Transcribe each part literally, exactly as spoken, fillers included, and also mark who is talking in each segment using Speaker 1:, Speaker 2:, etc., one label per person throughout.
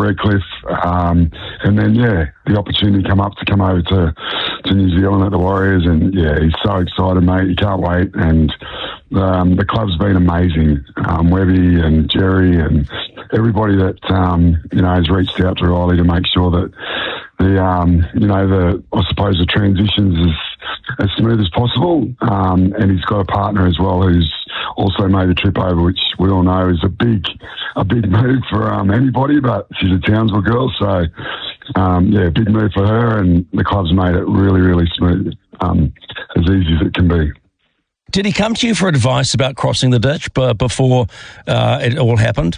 Speaker 1: Redcliffe, um, and then yeah, the opportunity come up to come over to, to New Zealand at the Warriors, and yeah, he's so excited, mate. He can't wait, and um, the club's been amazing. Um, Webby and Jerry and everybody that um, you know has reached out to Riley to make sure that the um, you know the I suppose the transitions is as smooth as possible, um, and he's got a partner as well who's also made the trip over, which we all know is a big a big move for um, anybody, but she's a Townsville girl, so um, yeah, big move for her, and the club's made it really, really smooth, um, as easy as it can be.
Speaker 2: Did he come to you for advice about crossing the ditch b- before uh, it all happened?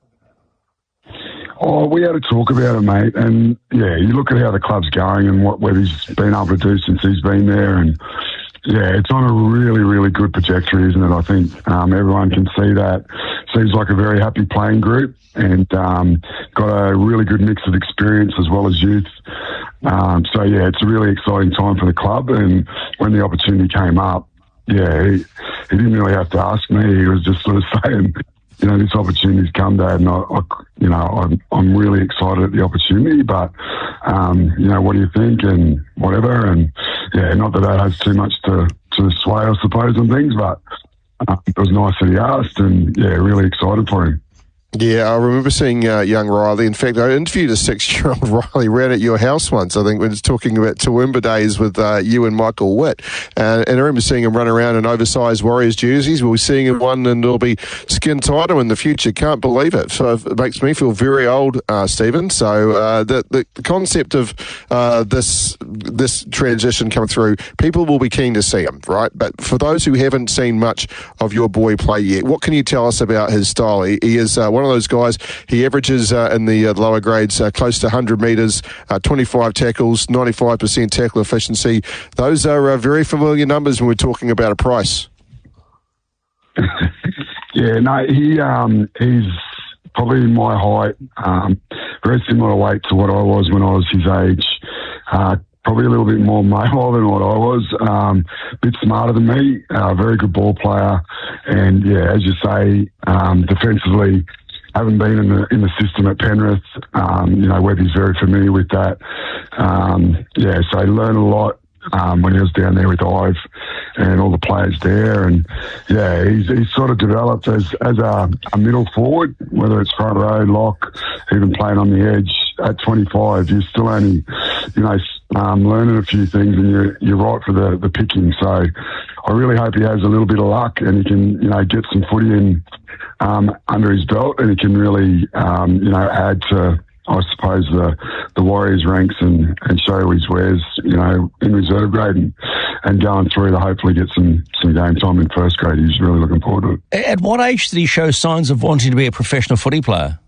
Speaker 1: Oh, we had a talk about it, mate, and yeah, you look at how the club's going and what Webby's been able to do since he's been there, and yeah, it's on a really, really good trajectory, isn't it? I think um, everyone can see that. Seems like a very happy playing group, and um, got a really good mix of experience as well as youth. Um, so yeah, it's a really exciting time for the club, and when the opportunity came up, yeah, he, he didn't really have to ask me. He was just sort of saying, you know, this opportunity's come, Dad, and I, I you know, I'm, I'm really excited at the opportunity, but, um, you know, what do you think, and whatever, and yeah, not that that has too much to, to sway, I suppose, on things, but uh, it was nice that he asked, and yeah, really excited for him.
Speaker 3: Yeah, I remember seeing uh, young Riley. In fact, I interviewed a six-year-old Riley right at your house once, I think, when it's talking about Toowoomba days with uh, you and Michael Witt. Uh, and I remember seeing him run around in oversized Warriors jerseys. We'll be seeing him one, and it'll be skin tighter in the future. Can't believe it. So it makes me feel very old, uh, Stephen. So uh, the, the concept of uh, this this transition come through, people will be keen to see him, right? But for those who haven't seen much of your boy play yet, what can you tell us about his style? He, he is uh, one of those guys. He averages uh, in the uh, lower grades uh, close to one hundred metres, uh, twenty-five tackles, ninety-five percent tackle efficiency. Those are uh, very familiar numbers when we're talking about a price.
Speaker 1: Yeah, no, he um, he's probably my height, um, very similar weight to what I was when I was his age. Uh, probably a little bit more mobile than what I was, um, a bit smarter than me, uh, very good ball player, and yeah, as you say, um, defensively, haven't been in the in the system at Penrith. Um, you know, Webby's very familiar with that. Um, yeah, so he learned a lot um, when he was down there with Ive and all the players there. And yeah, he's he's sort of developed as as a, a middle forward, whether it's front row, lock, even playing on the edge. At twenty-five, you're still only, you know, um, learning a few things, and you're you're right for the the picking. So I really hope he has a little bit of luck, and he can, you know, get some footy in um, under his belt, and he can really, um, you know, add to, I suppose, the the Warriors ranks, and, and show his wares, you know, in reserve grade, and, and going through to hopefully get some, some game time in first grade. He's really looking forward to it.
Speaker 2: At what age did he show signs of wanting to be a professional footy player?